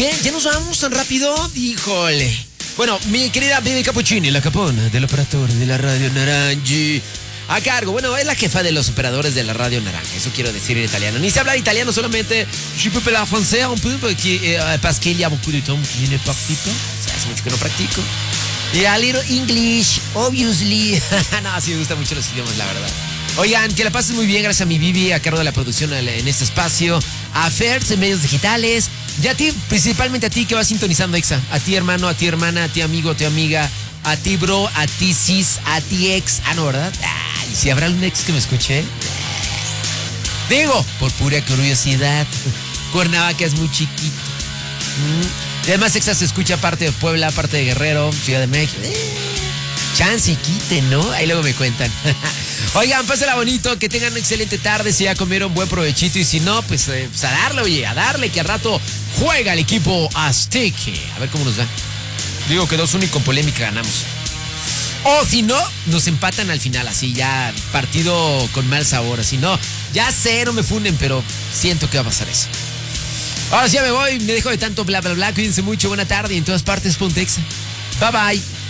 ¿Qué? ¿Ya nos vamos tan rápido? Híjole. Bueno, mi querida Bibi Cappuccini, la capona del operador de la Radio Naranji. A cargo, bueno, es la jefa de los operadores de la Radio Naranja, eso quiero decir en italiano. Ni sé hablar italiano, solamente je peux parler français un peu, parce qu'il y a beaucoup de temps que je ne practico. O sea, hace mucho que no practico. Y a little English, obviously. No, sí me gustan mucho los idiomas, la verdad. Oigan, que la pases muy bien, gracias a mi Bibi, a cargo de la producción en este espacio, a Fers en medios digitales, y a ti, principalmente a ti que vas sintonizando, Exa. A ti, hermano, a ti, hermana, a ti, amigo, a ti, amiga, a ti, bro, a ti, sis, a ti, ex. Ah, no, ¿verdad? Ay, si habrá un ex que me escuche. Digo, por pura curiosidad. Cuernavaca es muy chiquito. Y además, Exa se escucha parte de Puebla, parte de Guerrero, Ciudad de México. Chance y quite, ¿no? Ahí luego me cuentan. Oigan, pásala bonito, que tengan una excelente tarde. Si ya comieron, buen provechito. Y si no, pues a darle, oye, a darle, que al rato juega el equipo Azteque. A ver cómo nos va. Digo que 2-1 y con polémica ganamos. O si no, nos empatan al final, así ya partido con mal sabor. Así no, ya sé, no me funden, pero siento que va a pasar eso. Ahora sí ya me voy, me dejo de tanto bla bla bla. Cuídense mucho, buena tarde y en todas partes Pontexa. Bye bye.